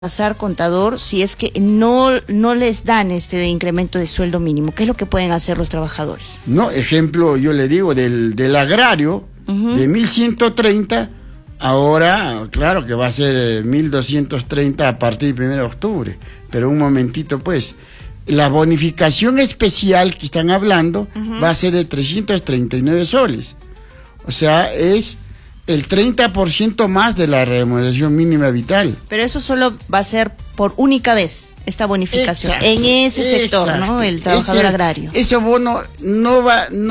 pasar, contador, si es que no les dan este incremento de sueldo mínimo? ¿Qué es lo que pueden hacer los trabajadores? No, ejemplo, yo le digo, del agrario, de 1.130, ahora, claro que va a ser 1.230 a partir del 1 de octubre, pero un momentito pues, la bonificación especial que están hablando va a ser de 339 soles, o sea, es el 30% más de la remuneración mínima vital. Pero eso solo va a ser por única vez, esta bonificación, exacto, en ese sector, exacto, ¿no? El trabajador agrario. Ese bono no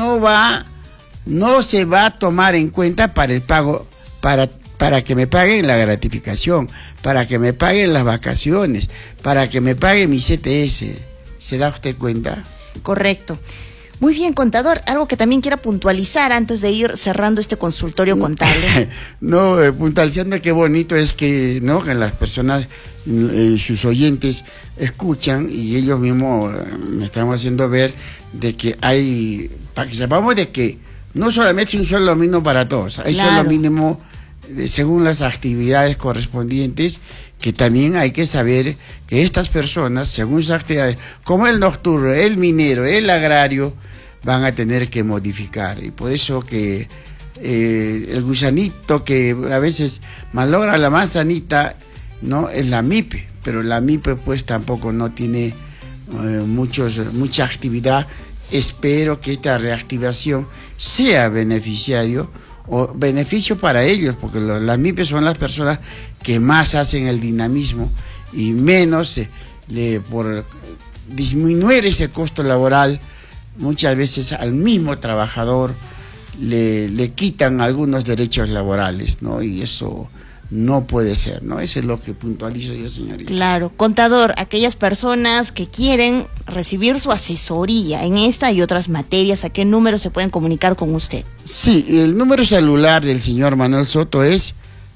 se va a tomar en cuenta para el pago, para que me paguen la gratificación, para que me paguen las vacaciones, para que me paguen mi CTS. ¿Se da usted cuenta? Correcto. Muy bien, contador, algo que también quiera puntualizar antes de ir cerrando este consultorio contable. No, puntualizando, qué bonito es que, ¿no?, que las personas, sus oyentes, escuchan y ellos mismos me están haciendo ver de que hay, para que sepamos de que no solamente es un sueldo mínimo para todos, hay sueldo mínimo según las actividades correspondientes, que también hay que saber que estas personas, según sus actividades, como el nocturno, el minero, el agrario, van a tener que modificar. Y por eso que el gusanito que a veces malogra la manzanita, ¿no?, es la MIPE, pero la MIPE pues tampoco no tiene mucha actividad. Espero que esta reactivación sea beneficio para ellos, porque las MIPE son las personas que más hacen el dinamismo y menos por disminuir ese costo laboral. Muchas veces al mismo trabajador le quitan algunos derechos laborales, ¿no? Y eso no puede ser, ¿no? Eso es lo que puntualizo yo, señorita. Claro. Contador, aquellas personas que quieren recibir su asesoría en esta y otras materias, ¿a qué número se pueden comunicar con usted? Sí, el número celular del señor Manuel Soto es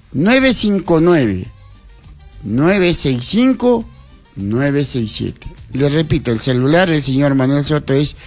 959-965-967. Le repito, el celular del señor Manuel Soto es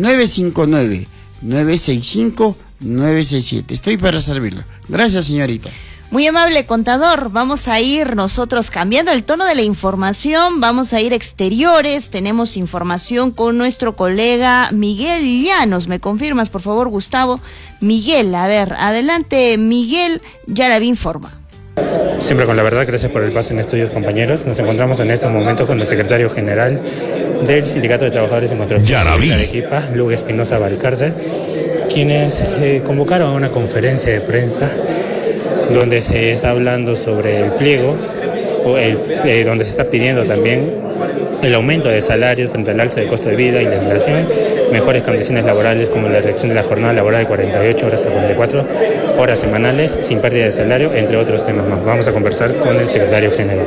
959-965-967. Estoy para servirlo. Gracias, señorita. Muy amable, contador. Vamos a ir nosotros cambiando el tono de la información, vamos a ir exteriores. Tenemos información con nuestro colega Miguel Llanos. ¿Me confirmas, por favor, Gustavo? Miguel, a ver, adelante, Miguel, Yaraví informa. Siempre con la verdad, gracias por el paso en estudios, compañeros. Nos encontramos en estos momentos con el secretario general del Sindicato de Trabajadores en Construcción de Arequipa, Lugo Espinosa Valcárcel, quienes convocaron a una conferencia de prensa donde se está hablando sobre el pliego, donde se está pidiendo también el aumento de salarios frente al alza del costo de vida y la inflación, mejores condiciones laborales como la reducción de la jornada laboral de 48 horas a 44 horas semanales sin pérdida de salario, entre otros temas más. Vamos a conversar con el secretario general.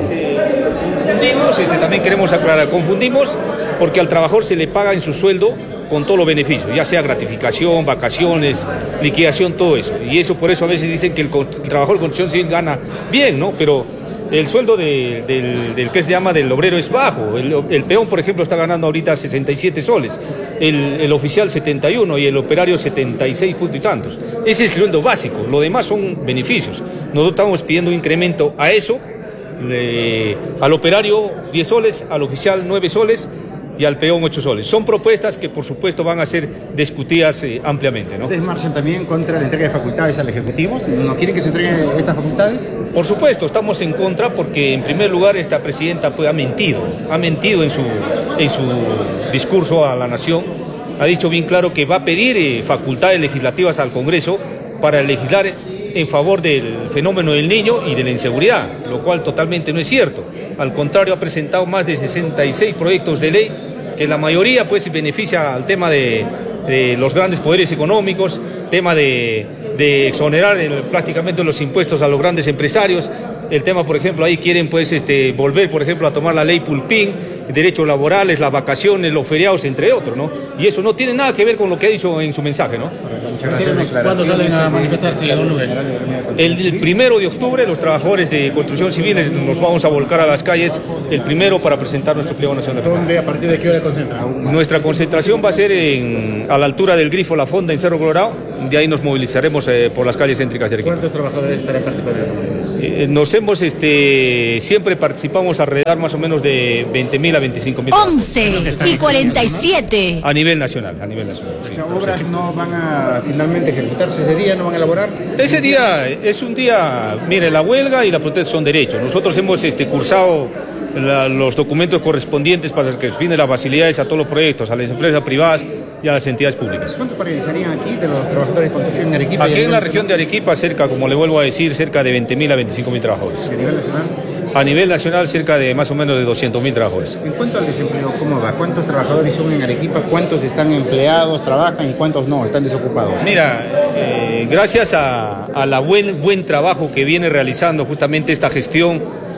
También queremos aclarar, confundimos porque al trabajador se le paga en su sueldo con todos los beneficios, ya sea gratificación, vacaciones, liquidación, todo eso. Y eso, por eso a veces dicen que el trabajador de construcción civil gana bien, ¿no? Pero el sueldo del que se llama del obrero es bajo. El peón, por ejemplo, está ganando ahorita 67 soles, el oficial 71 y el operario 76 puntos y tantos. Ese es el sueldo básico, lo demás son beneficios. Nosotros estamos pidiendo un incremento a eso, al operario 10 soles, al oficial 9 soles y al peón 8 soles. Son propuestas que por supuesto van a ser discutidas ampliamente, ¿no? ¿Ustedes marchan también contra la entrega de facultades al Ejecutivo? ¿No quieren que se entreguen estas facultades? Por supuesto, estamos en contra porque en primer lugar esta presidenta pues, ha mentido en su discurso a la nación. Ha dicho bien claro que va a pedir facultades legislativas al Congreso para legislar en favor del fenómeno del niño y de la inseguridad, lo cual totalmente no es cierto. Al contrario, ha presentado más de 66 proyectos de ley que la mayoría pues beneficia al tema de los grandes poderes económicos, tema de exonerar prácticamente los impuestos a los grandes empresarios. El tema, por ejemplo, ahí quieren pues volver, por ejemplo, a tomar la ley Pulpín, derechos laborales, las vacaciones, los feriados, entre otros, ¿no? Y eso no tiene nada que ver con lo que ha dicho en su mensaje, ¿no? ¿Cuándo salen a manifestarse, don Lugue? El 1 de octubre los trabajadores de construcción civil nos vamos a volcar a las calles el 1 para presentar nuestro pliego nacional. ¿Dónde, a partir de qué hora concentran? Nuestra concentración va a ser a la altura del Grifo La Fonda en Cerro Colorado. De ahí nos movilizaremos por las calles céntricas de Arequipa. ¿Cuántos trabajadores estarán participando? Siempre participamos alrededor más o menos de 20.000 a 25.000. 11:47. A nivel nacional. Sí. ¿Las obras no van a finalmente ejecutarse ese día, no van a elaborar? Ese día es un día, mire, la huelga y la protesta son derechos. Nosotros hemos cursado los documentos correspondientes para que definen las facilidades a todos los proyectos, a las empresas privadas y a las entidades públicas. ¿Cuánto paralizarían aquí de los trabajadores de construcción en Arequipa? Aquí en la región de Arequipa, como le vuelvo a decir, cerca de 20.000 a 25.000 trabajadores. ¿A nivel nacional? A nivel nacional, cerca de más o menos de 200.000 trabajadores. En cuanto al desempleo, ¿cómo va? ¿Cuántos trabajadores son en Arequipa? ¿Cuántos están empleados, trabajan y cuántos no, están desocupados? Mira, gracias a la buen trabajo que viene realizando justamente esta gestión,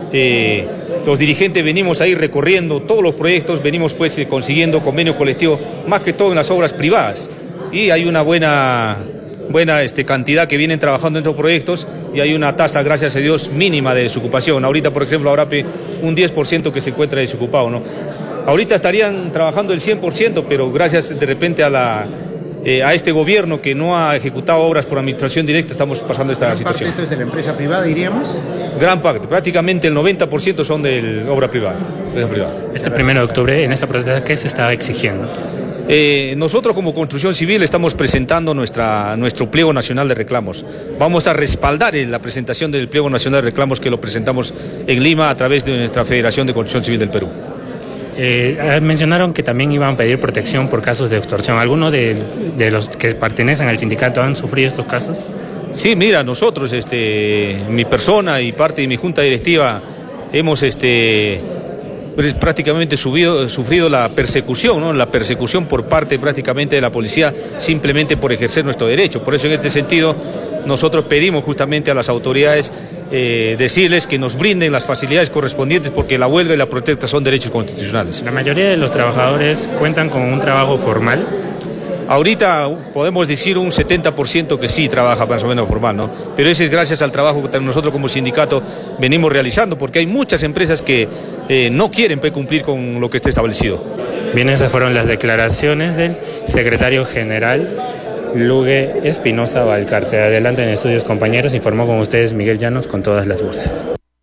los dirigentes venimos ahí recorriendo todos los proyectos, venimos pues consiguiendo convenio colectivo, más que todo en las obras privadas. Y hay una buena cantidad que vienen trabajando en estos proyectos y hay una tasa, gracias a Dios, mínima de desocupación. Ahorita, por ejemplo, ahora un 10% que se encuentra desocupado, ¿no? Ahorita estarían trabajando el 100%, pero gracias de repente a este gobierno que no ha ejecutado obras por administración directa, estamos pasando esta situación. ¿Gran parte esto es de la empresa privada, diríamos? Gran parte, prácticamente el 90% son de obra privada. Este 1 de octubre, en esta protesta, ¿qué se está exigiendo? Nosotros como Construcción Civil estamos presentando nuestro pliego nacional de reclamos. Vamos a respaldar la presentación del pliego nacional de reclamos que lo presentamos en Lima a través de nuestra Federación de Construcción Civil del Perú. Mencionaron que también iban a pedir protección por casos de extorsión. ¿Alguno de los que pertenecen al sindicato han sufrido estos casos? Sí, mira, nosotros, mi persona y parte de mi junta directiva hemos prácticamente sufrido la persecución, ¿no? La persecución por parte prácticamente de la policía simplemente por ejercer nuestro derecho. Por eso en este sentido nosotros pedimos justamente a las autoridades decirles que nos brinden las facilidades correspondientes porque la huelga y la protesta son derechos constitucionales. ¿La mayoría de los trabajadores cuentan con un trabajo formal? Ahorita podemos decir un 70% que sí trabaja más o menos formal, ¿no? Pero eso es gracias al trabajo que nosotros como sindicato venimos realizando, porque hay muchas empresas que no quieren cumplir con lo que está establecido. Bien, esas fueron las declaraciones del secretario general Lugue Espinosa Valcarce. Adelante en estudios, compañeros, informó con ustedes Miguel Llanos con todas las voces.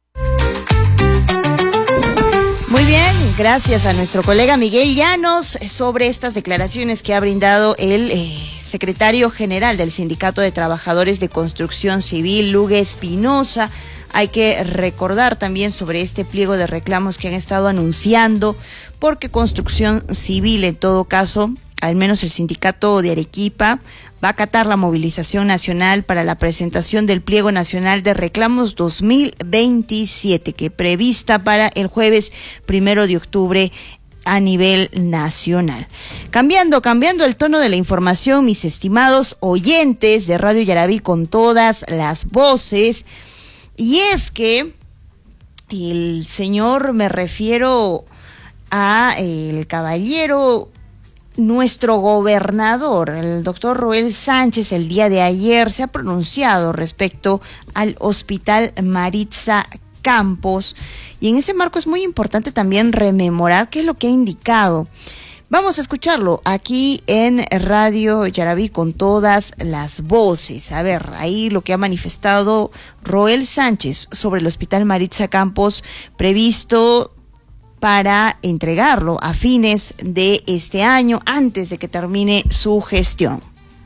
Muy bien, gracias a nuestro colega Miguel Llanos sobre estas declaraciones que ha brindado el secretario general del Sindicato de Trabajadores de Construcción Civil, Lugue Espinosa. Hay que recordar también sobre este pliego de reclamos que han estado anunciando, porque Construcción Civil, en todo caso, al menos el sindicato de Arequipa, va a acatar la movilización nacional para la presentación del pliego nacional de reclamos 2027, que prevista para el jueves 1 de octubre a nivel nacional. Cambiando el tono de la información, mis estimados oyentes de Radio Yarabí con todas las voces, y es que el señor, me refiero a el caballero, nuestro gobernador, el doctor Roel Sánchez, el día de ayer se ha pronunciado respecto al Hospital Maritza Campos, y en ese marco es muy importante también rememorar qué es lo que ha indicado. Vamos a escucharlo aquí en Radio Yarabí con todas las voces. A ver, ahí lo que ha manifestado Roel Sánchez sobre el Hospital Maritza Campos, previsto para entregarlo a fines de este año, antes de que termine su gestión.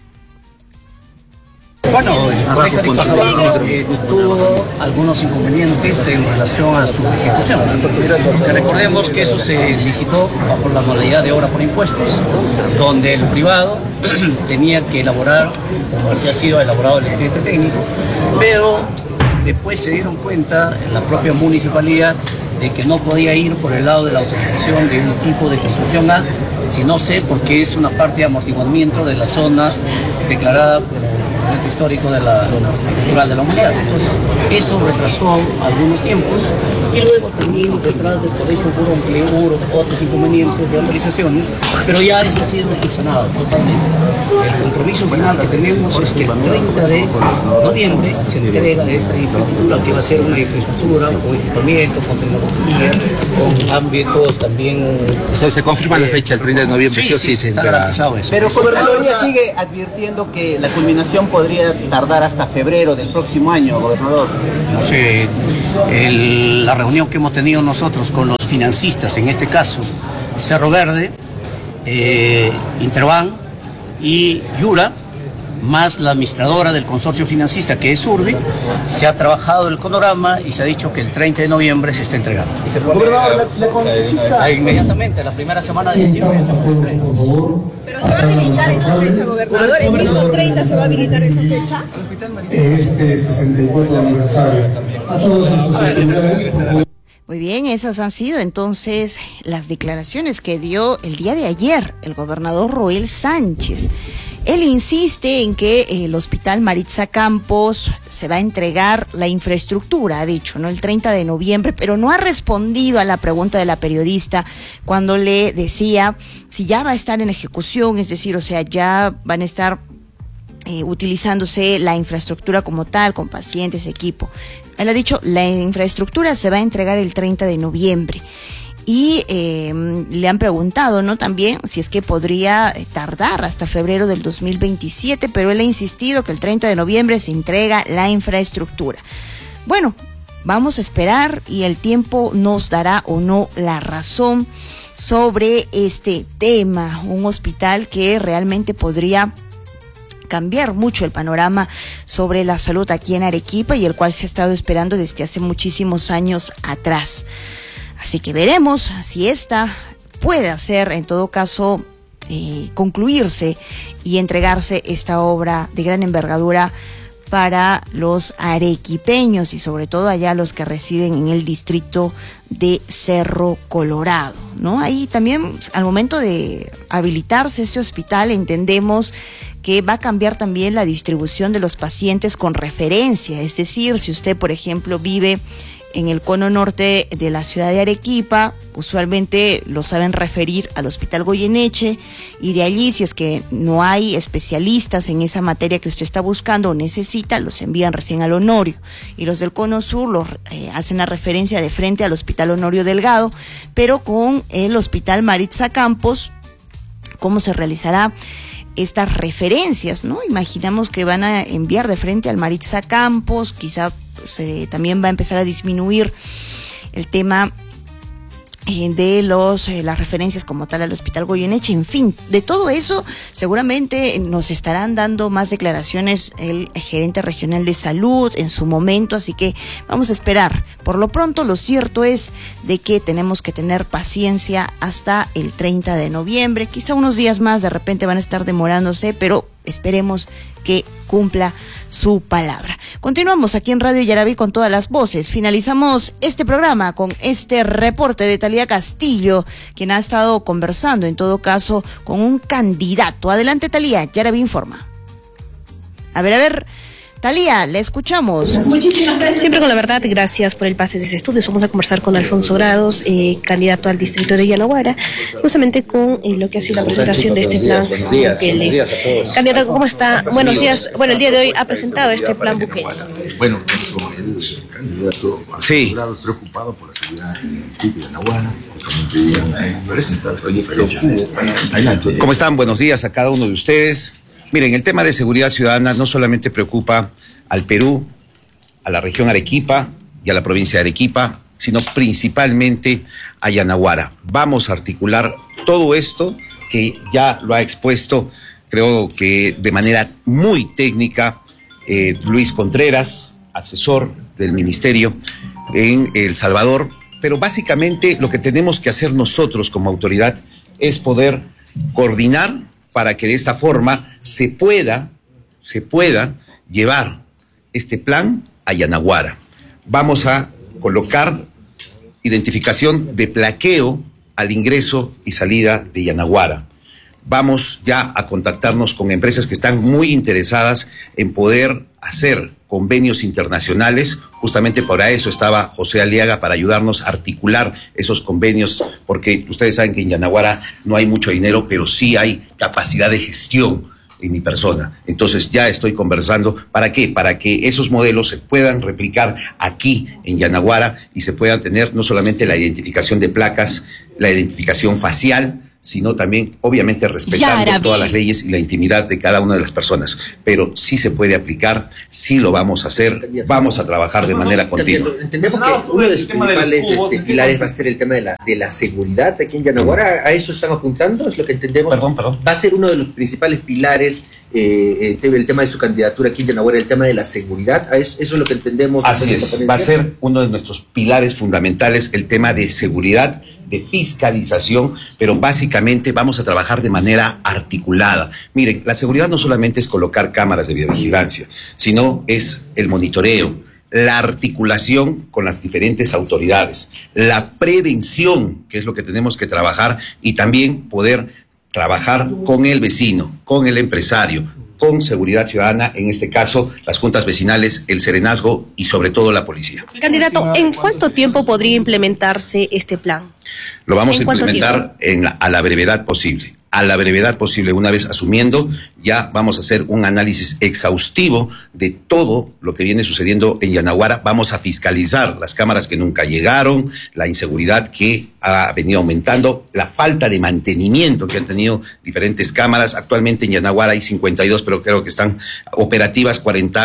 Bueno, tuvo algunos inconvenientes en relación a su ejecución. Que recordemos que eso se licitó bajo la modalidad de obra por impuestos, donde el privado tenía que elaborar, como así ha sido elaborado el expediente técnico, pero después se dieron cuenta en la propia municipalidad de que no podía ir por el lado de la autorización de un tipo de construcción A, sino C, porque es una parte de amortiguamiento de la zona declarada como momento histórico de la cultural de la humanidad. Entonces, eso retrasó algunos tiempos y luego también detrás del colegio hubo otros inconvenientes de autorizaciones, pero ya eso ha sido subsanado totalmente. El compromiso final que tenemos es que el 30 de noviembre se entrega esta infraestructura, que va a ser una infraestructura con equipamiento, con tecnología, con ámbitos también. O sea, se confirma la fecha, el 30 de noviembre. Sí, está garantizado eso. Pero Gobernadoría sigue advirtiendo que la culminación podría tardar hasta febrero del próximo año, gobernador. No sé, la reunión que hemos tenido nosotros con los financistas, en este caso Cerro Verde, Interban y Yura, más la administradora del consorcio financista, que es Urbi, se ha trabajado el cronograma y se ha dicho que el 30 de noviembre se está entregando. ¿Y se puede inmediatamente, la primera semana de diciembre se entrega. ¿Pero se va a habilitar esa fecha, gobernador? ¿El mismo 30 se va a habilitar esa fecha? Este 64 aniversario. A todos nuestros autoridades. Muy bien, esas han sido entonces las declaraciones que dio el día de ayer el gobernador Roel Sánchez. Él insiste en que el Hospital Maritza Campos se va a entregar la infraestructura, ha dicho, ¿no? El 30 de noviembre, pero no ha respondido a la pregunta de la periodista cuando le decía si ya va a estar en ejecución, es decir, o sea, ya van a estar utilizándose la infraestructura como tal, con pacientes, equipo. Él ha dicho, la infraestructura se va a entregar el 30 de noviembre. Y le han preguntado, ¿no? También si es que podría tardar hasta febrero del 2027, pero él ha insistido que el 30 de noviembre se entrega la infraestructura. Bueno, vamos a esperar y el tiempo nos dará o no la razón sobre este tema. Un hospital que realmente podría cambiar mucho el panorama sobre la salud aquí en Arequipa y el cual se ha estado esperando desde hace muchísimos años atrás. Así que veremos si esta puede hacer, en todo caso, concluirse y entregarse esta obra de gran envergadura para los arequipeños y sobre todo allá los que residen en el distrito de Cerro Colorado, ¿no? Ahí también, al momento de habilitarse este hospital, entendemos que va a cambiar también la distribución de los pacientes con referencia, es decir, si usted, por ejemplo, vive en el cono norte de la ciudad de Arequipa, usualmente lo saben referir al Hospital Goyeneche, y de allí, si es que no hay especialistas en esa materia que usted está buscando o necesita, los envían recién al Honorio, y los del cono sur los hacen la referencia de frente al Hospital Honorio Delgado, pero con el Hospital Maritza Campos, ¿cómo se realizará estas referencias, no? Imaginamos que van a enviar de frente al Maritza Campos, quizá también va a empezar a disminuir el tema de las referencias como tal al Hospital Goyeneche. En fin, de todo eso seguramente nos estarán dando más declaraciones el gerente regional de salud en su momento, así que vamos a esperar. Por lo pronto, lo cierto es de que tenemos que tener paciencia hasta el 30 de noviembre, quizá unos días más de repente van a estar demorándose, pero esperemos que cumpla su palabra. Continuamos aquí en Radio Yarabí con todas las voces. Finalizamos este programa con este reporte de Talía Castillo, quien ha estado conversando en todo caso con un candidato. Adelante, Talía, Yarabí informa. A ver, Talía, le escuchamos. Muchísimas gracias. Siempre con la verdad, gracias por el pase de ese estudio. Vamos a conversar con Alfonso Grados, candidato al distrito de Yanaguara, justamente con lo que ha sido la presentación de este plan Bukele. Candidato, ¿cómo está? Buenos días. Bueno, el día de hoy ha presentado este plan Bukele. Bueno, como el candidato Grados, preocupado por la seguridad en el distrito de Yanaguara, justamente presentar esta diferencia. Adelante. ¿Cómo están? Buenos días a cada uno de ustedes. Miren, el tema de seguridad ciudadana no solamente preocupa al Perú, a la región Arequipa y a la provincia de Arequipa, sino principalmente a Yanaguara. Vamos a articular todo esto que ya lo ha expuesto, creo que de manera muy técnica, Luis Contreras, asesor del Ministerio en El Salvador, pero básicamente lo que tenemos que hacer nosotros como autoridad es poder coordinar para que de esta forma se pueda llevar este plan a Yanaguara. Vamos a colocar identificación de plaqueo al ingreso y salida de Yanaguara. Vamos ya a contactarnos con empresas que están muy interesadas en poder hacer convenios internacionales. Justamente para eso estaba José Aliaga, para ayudarnos a articular esos convenios, porque ustedes saben que en Yanaguara no hay mucho dinero, pero sí hay capacidad de gestión en mi persona. Entonces ya estoy conversando. ¿Para qué? Para que esos modelos se puedan replicar aquí en Yanaguara y se puedan tener no solamente la identificación de placas, la identificación facial, sino también, obviamente, respetando todas las leyes y la intimidad de cada una de las personas. Pero sí se puede aplicar, sí lo vamos a hacer, vamos a trabar de manera continua. Entendemos que uno de sus principales pilares va a ser el tema de la seguridad aquí en Yanaguara. ¿A eso están apuntando? ¿Es lo que entendemos? Perdón. Va a ser uno de los principales pilares el tema de su candidatura aquí en Yanaguara, el tema de la seguridad. ¿Eso es lo que entendemos? Así es, va a ser uno de nuestros pilares fundamentales el tema de seguridad, de fiscalización, pero básicamente vamos a trabajar de manera articulada. Miren, la seguridad no solamente es colocar cámaras de videovigilancia, sino es el monitoreo, la articulación con las diferentes autoridades, la prevención, que es lo que tenemos que trabajar, y también poder trabajar con el vecino, con el empresario, con seguridad ciudadana, en este caso las juntas vecinales, el serenazgo y sobre todo la policía. Candidato, ¿en cuánto tiempo podría implementarse este plan? Lo vamos a implementar a la brevedad posible. A la brevedad posible, una vez asumiendo, ya vamos a hacer un análisis exhaustivo de todo lo que viene sucediendo en Yanaguara. Vamos a fiscalizar las cámaras que nunca llegaron, la inseguridad que ha venido aumentando, la falta de mantenimiento que han tenido diferentes cámaras. Actualmente en Yanaguara hay 52, pero creo que están operativas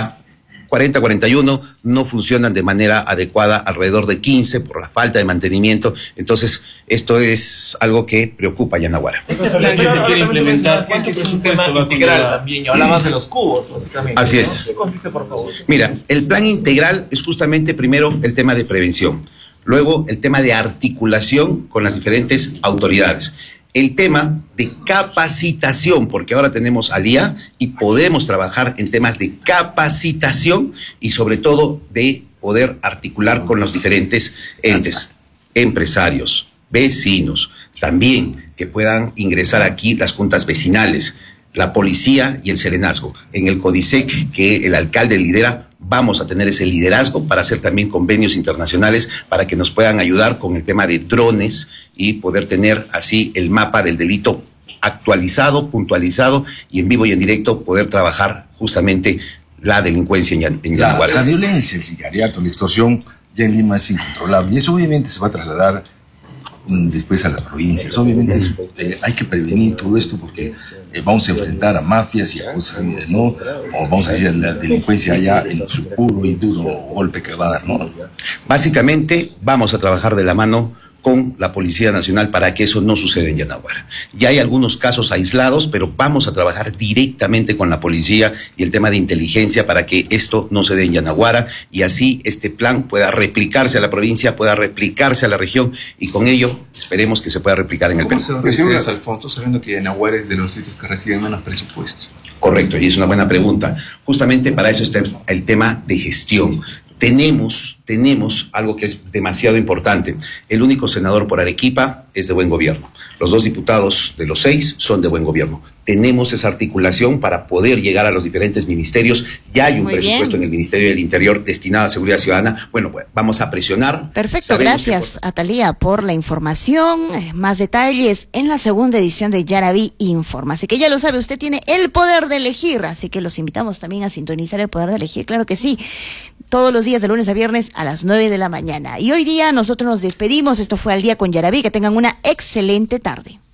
41, no funcionan de manera adecuada, alrededor de 15 por la falta de mantenimiento. Entonces, esto es algo que preocupa a Yanaguara. Este plan que se quiere implementar, ¿cuánto es un tema integral también? Habla más de los cubos, básicamente. Así es. ¿Qué consiste, por favor? Mira, el plan integral es justamente primero el tema de prevención, luego el tema de articulación con las diferentes autoridades, el tema de capacitación, porque ahora tenemos ALIA y podemos trabajar en temas de capacitación y sobre todo de poder articular con los diferentes entes, empresarios, vecinos, también que puedan ingresar aquí las juntas vecinales, la policía y el serenazgo. En el CODISEC, que el alcalde lidera, vamos a tener ese liderazgo para hacer también convenios internacionales para que nos puedan ayudar con el tema de drones y poder tener así el mapa del delito actualizado, puntualizado y en vivo y en directo poder trabajar justamente la delincuencia en Yanaguara. La violencia, el sicariato, la extorsión ya en Lima es incontrolable y eso obviamente se va a trasladar después a las provincias. Obviamente hay que prevenir todo esto porque vamos a enfrentar a mafias y a cosas, ¿no? O vamos a decir la delincuencia allá en su puro y duro golpe que va a dar, ¿no? Básicamente vamos a trabajar de la mano con la Policía Nacional para que eso no suceda en Yanaguara. Ya hay algunos casos aislados, pero vamos a trabajar directamente con la policía y el tema de inteligencia para que esto no se dé en Yanaguara y así este plan pueda replicarse a la provincia, pueda replicarse a la región y con ello esperemos que se pueda replicar en el Perú. ¿Cómo se recibe hasta Alfonso sabiendo que Yanaguara es de los sitios que reciben menos presupuesto? Correcto, y es una buena pregunta. Justamente para eso está el tema de gestión. Tenemos algo que es demasiado importante. El único senador por Arequipa es de buen gobierno. Los 2 diputados de los 6 son de buen gobierno. Tenemos esa articulación para poder llegar a los diferentes ministerios. Ya hay un presupuesto en el Ministerio del Interior destinado a seguridad ciudadana. Bueno, pues vamos a presionar. Perfecto, gracias Atalía por la información. Más detalles en la segunda edición de Yaraví Informa. Así que ya lo sabe, usted tiene el poder de elegir. Así que los invitamos también a sintonizar el poder de elegir. Claro que sí. Todos los días de lunes a viernes a las 9 de la mañana. Y hoy día nosotros nos despedimos. Esto fue Al Día con Yaraví. Que tengan una excelente tarde.